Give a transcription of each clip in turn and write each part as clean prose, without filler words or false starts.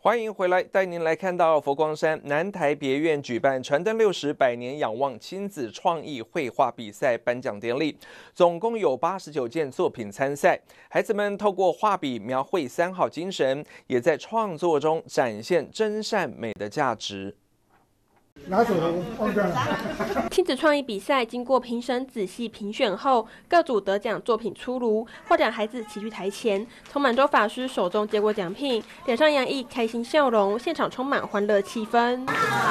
欢迎回来，带您来看到佛光山南台别院举办传灯60百年仰望亲子创意绘画比赛颁奖典礼，总共有89件作品参赛。孩子们透过画笔描绘三好精神，也在创作中展现真善美的价值。 拿走了，忘掉了。 亲子创意比赛经过评审仔细评选后，各组得奖作品出炉，获奖孩子齐聚台前，从满洲法师手中接过奖品，脸上洋溢开心笑容，现场充满欢乐气氛。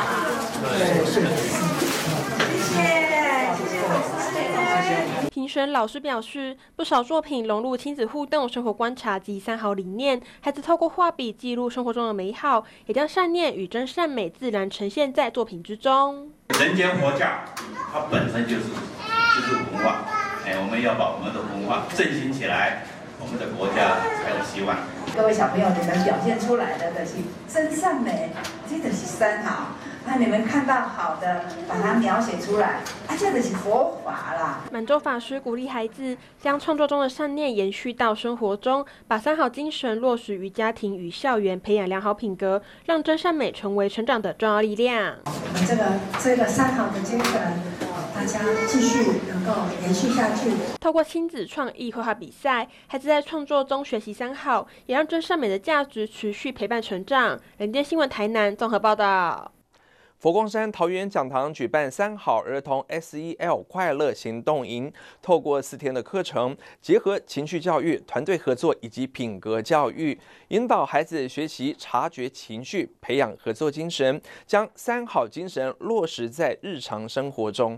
评审老师表示，不少作品融入亲子互动、生活观察及三好理念，孩子透过画笔记录生活中的美好，也将善念与真善美自然呈现在作品之中。 人间佛教，它本身就是文化，我们要把我们的文化振兴起来，我们的国家才有希望。 各位小朋友，你们表现出来的是真善美，这就是三好。那你们看到好的，把它描写出来，这就是佛法啦。 满洲法师鼓励孩子将创作中的善念延续到生活中，把三好精神落实于家庭与校园，培养良好品格，让真善美成为成长的重要力量。 我们这个三好的精神，大家继续能够延续下去。 透过亲子创意绘画比赛，孩子在创作中学习三好，也让真善美的价值持续陪伴成长。人间新闻台南综合报道。 佛光山桃园讲堂举办三好儿童 SEL 快乐行动营，透过4天的课程，结合情绪教育、团队合作以及品格教育，引导孩子学习察觉情绪，培养合作精神，将三好精神落实在日常生活中。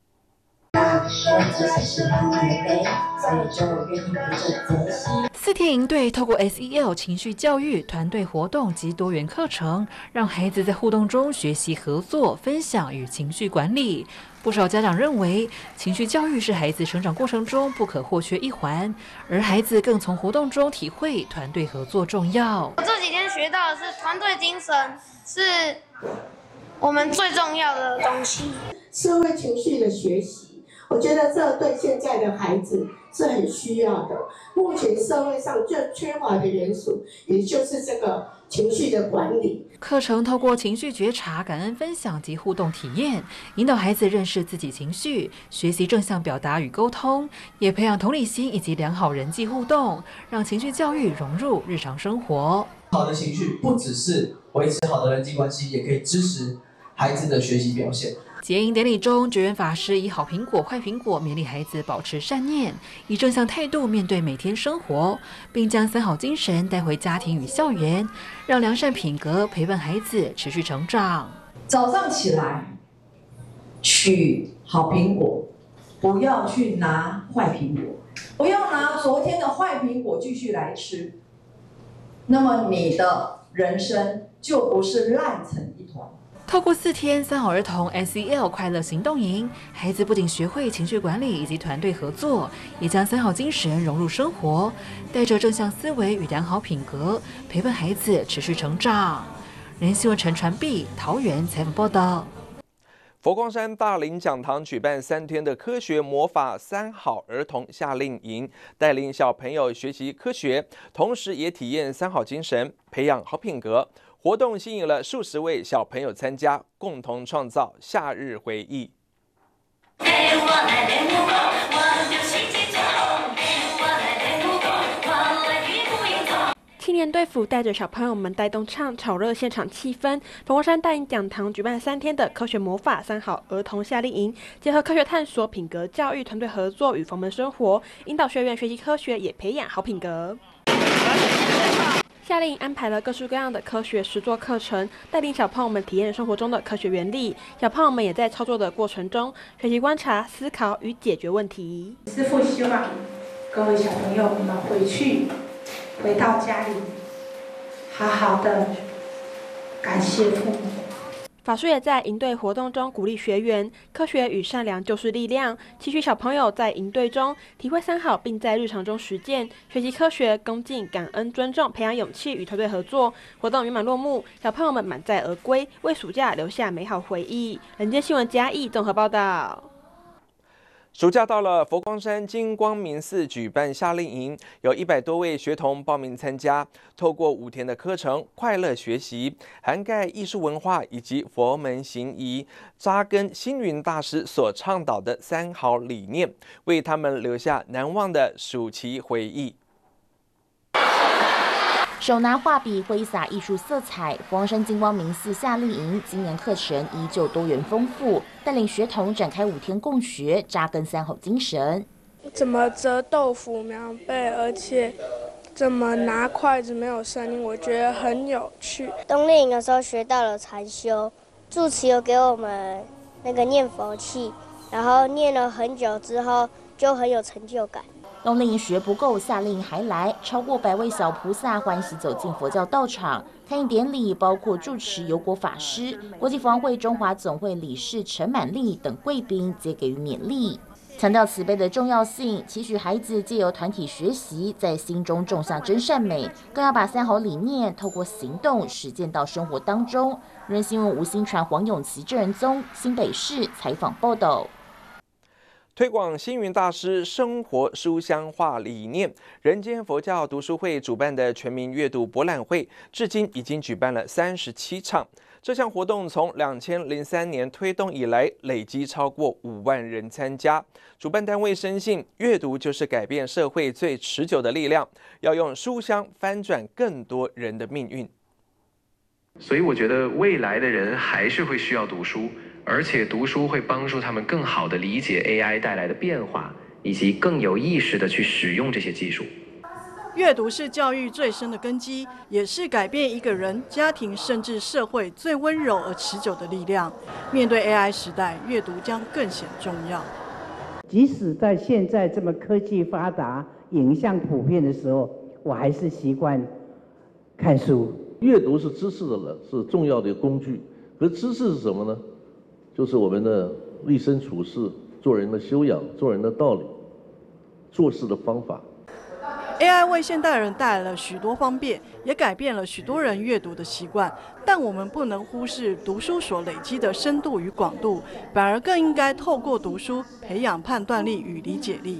4天营队透过 SEL 情绪教育、团队活动及多元课程，让孩子在互动中学习合作、分享与情绪管理。不少家长认为，情绪教育是孩子成长过程中不可或缺一环，而孩子更从活动中体会团队合作重要。 我这几天学到的是团队精神是我们最重要的东西。 社会情绪的学习，我觉得这对现在的孩子是很需要的。目前社会上最缺乏的元素，也就是这个情绪的管理。 课程透过情绪觉察、感恩分享及互动体验，引导孩子认识自己情绪，学习正向表达与沟通，也培养同理心以及良好人际互动，让情绪教育融入日常生活。 好的情绪不只是维持好的人际关系，也可以支持孩子的学习表现。 结营典礼中，觉源法师以好苹果、坏苹果勉励孩子保持善念，以正向态度面对每天生活，并将三好精神带回家庭与校园，让良善品格陪伴孩子持续成长。 早上起来取好苹果，不要去拿坏苹果，不要拿昨天的坏苹果继续来吃，那么你的人生就不是烂成一团。 透过4天三好儿童 SEL 快乐行动营，孩子不仅学会情绪管理以及团队合作，也将三好精神融入生活，带着正向思维与良好品格，陪伴孩子持续成长。人新闻陈传碧桃园采访报道。 佛光山大林讲堂举办3天的科学魔法三好儿童夏令营，带领小朋友学习科学，同时也体验三好精神，培养好品格。活动吸引了数十位小朋友参加，共同创造夏日回忆。 青年队服带着小朋友们带动唱，炒热现场气氛。佛光山大林讲堂举办3天的科学魔法三好儿童夏令营，结合科学探索、品格教育、团队合作与佛门生活，引导学员学习科学，也培养好品格。夏令营安排了各式各样的科学实作课程，带领小朋友们体验生活中的科学原理。小朋友们也在操作的过程中学习观察、思考与解决问题。 师父希望各位小朋友们回到家里，好好的感谢父母。 法师也在营队活动中鼓励学员，科学与善良就是力量，期许小朋友在营队中体会三好，并在日常中实践，学习科学、恭敬、感恩、尊重，培养勇气与团队合作。活动圆满落幕，小朋友们满载而归，为暑假留下美好回忆。人间新闻嘉义综合报道。 暑假到了，佛光山金光明寺举办夏令营，有100多位学童报名参加。透过5天的课程，快乐学习，涵盖艺术文化以及佛门行仪，扎根星云大师所倡导的3好理念，为他们留下难忘的暑期回忆。 手拿画笔挥洒艺术色彩，佛光山金光明寺夏令营今年课程依旧多元丰富，带领学童展开5天共学，扎根3好精神。 怎么折豆腐苗被，而且怎么拿筷子没有声音，我觉得很有趣。 冬令营的时候学到了禅修，住持有给我们那个念佛器，然后念了很久之后就很有成就感。 冬令营学不够，夏令营还来，超过100位小菩萨欢喜走进佛教道场。开营典礼包括住持有果法师、国际佛光会中华总会理事陈满丽等贵宾，皆给予勉励，强调慈悲的重要性，期许孩子借由团体学习，在心中种下真善美，更要把3好理念透过行动实践到生活当中。人新闻吴新传、黄永琪、郑仁宗新北市采访报道。 推广星云大师生活书香化理念，人间佛教读书会主办的全民阅读博览会，至今已经举办了37场。这项活动从2003年推动以来，累积超过5万人参加。主办单位深信，阅读就是改变社会最持久的力量，要用书香翻转更多人的命运。 所以我觉得未来的人还是会需要读书。而且读书会帮助他们更好地理解 AI 带来的变化，以及更有意识地去使用这些技术。 阅读是教育最深的根基，也是改变一个人、家庭甚至社会最温柔而持久的力量。面对 AI 时代，阅读将更显重要。 即使在现在这么科技发达、影像普遍的时候，我还是习惯看书。 阅读是知识的人，是重要的工具。可是知识是什么呢？就是我们的立身处世、做人的修养、做人的道理、做事的方法。 AI 为现代人带来了许多方便，也改变了许多人阅读的习惯。但我们不能忽视读书所累积的深度与广度，反而更应该透过读书培养判断力与理解力。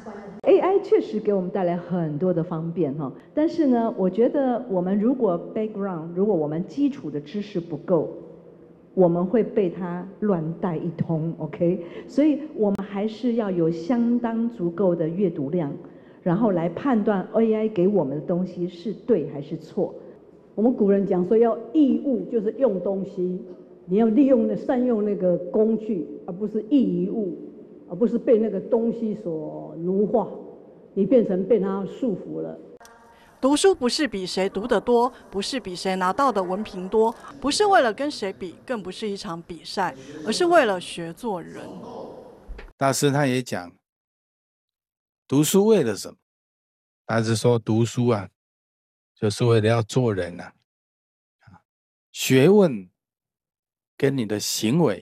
AI 确实给我们带来很多的方便哈，但是呢，我觉得我们如果 background， 如果我们基础的知识不够，我们会被它乱带一通 ，OK？ 所以我们还是要有相当足够的阅读量，然后来判断 AI 给我们的东西是对还是错。 我们古人讲说要易物，就是用东西，你要善用那个工具，而不是易于物，而不是被那个东西所奴化，你变成被它束缚了。 读书不是比谁读得多，不是比谁拿到的文凭多，不是为了跟谁比，更不是一场比赛，而是为了学做人。 大师他也讲，读书为了什么？他是说读书啊，就是为了要做人啊。学问跟你的行为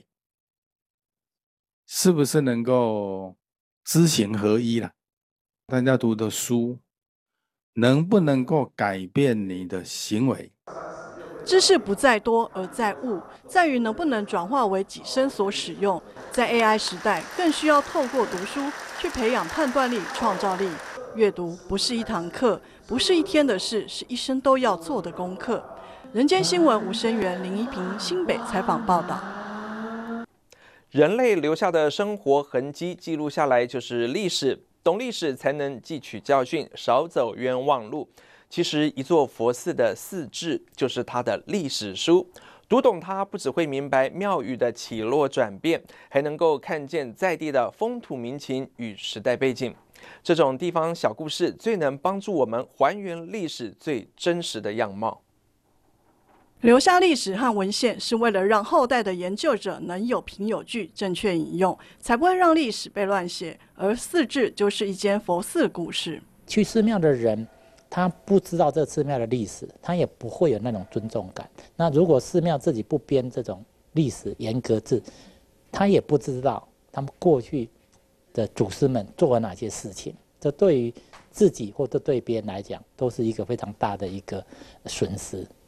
是不是能够知行合一了？大家读的书能不能够改变你的行为？ 知识不在多而在悟，在于能不能转化为己身所使用。在 AI 时代，更需要透过读书去培养判断力、创造力。阅读不是一堂课，不是一天的事，是一生都要做的功课。人间新闻吴声源、林一平新北采访报道。 人类留下的生活痕迹记录下来就是历史。懂历史才能汲取教训，少走冤枉路。其实一座佛寺的寺志就是它的历史书，读懂它不只会明白庙宇的起落转变，还能够看见在地的风土民情与时代背景。这种地方小故事最能帮助我们还原历史最真实的样貌。 留下历史和文献是为了让后代的研究者能有凭有据，正确引用，才不会让历史被乱写。而寺志就是一间佛寺故事。 去寺庙的人，他不知道这寺庙的历史，他也不会有那种尊重感。那如果寺庙自己不编这种历史严格志，他也不知道他们过去的祖师们做了哪些事情。这对于自己或者对别人来讲，都是一个非常大的一个损失。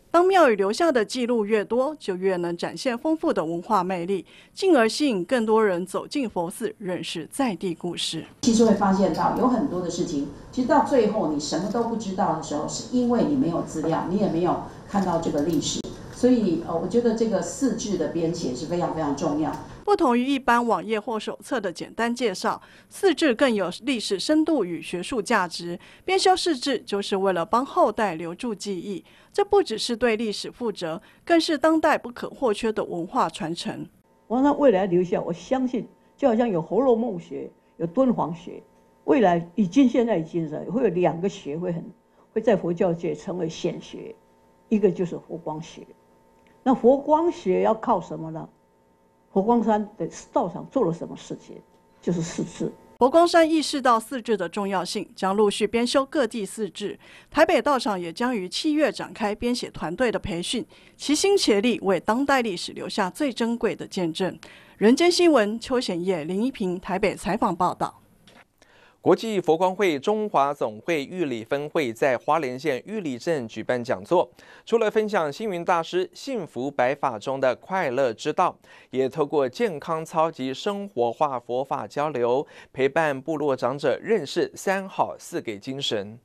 当庙宇留下的记录越多，就越能展现丰富的文化魅力，进而吸引更多人走进佛寺，认识在地故事。 其实会发现到有很多的事情，其实到最后你什么都不知道的时候，是因为你没有资料，你也没有看到这个历史。所以我觉得这个4志的编写是非常非常重要。 不同于一般网页或手册的简单介绍，4志更有历史深度与学术价值。编修4志就是为了帮后代留住记忆，这不只是对历史负责，更是当代不可或缺的文化传承。 我让未来留下，我相信就好像有《红楼梦》学，有敦煌学，未来现在已经会有2个学会在佛教界成为显学，一个就是佛光学。那佛光学要靠什么呢？佛光山的道场做了什么事情？就是4志。 佛光山意识到4志的重要性，将陆续编修各地4志。台北道场也将于7月展开编写团队的培训，齐心协力为当代历史留下最珍贵的见证。人间新闻邱显业、林一平台北采访报道。 国际佛光会中华总会玉里分会在花莲县玉里镇举办讲座，除了分享星云大师幸福百法中的快乐之道，也透过健康操及生活化佛法交流，陪伴部落长者认识3好4给精神。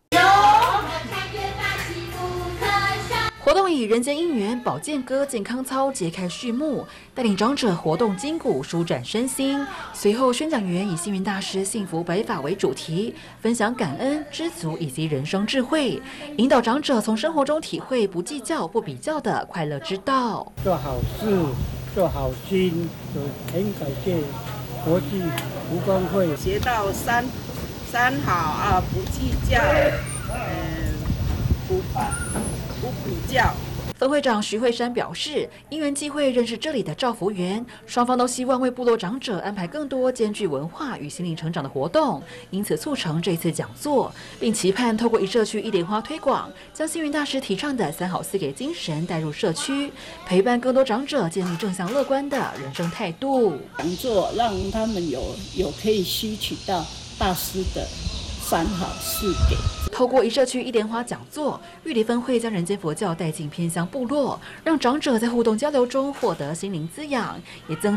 活动以人间姻缘、保健歌、健康操揭开序幕，带领长者活动筋骨、舒展身心。随后，宣讲员以星云大师幸福百法为主题，分享感恩、知足以及人生智慧，引导长者从生活中体会不计较、不比较的快乐之道。 做好事、做好心，很感谢国际佛光会学到三好啊，不计较，不比较。 分会长徐慧珊表示，因缘际会认识这里的照福员，双方都希望为部落长者安排更多兼具文化与心灵成长的活动，因此促成这次讲座，并期盼透过一社区一莲花推广，将星云大师提倡的3好4给精神带入社区，陪伴更多长者建立正向乐观的人生态度。 讲座让他们有可以吸取到大师的3好4给。 透过一社区一莲花讲座，玉里分会将人间佛教带进偏乡部落，让长者在互动交流中获得心灵滋养，也增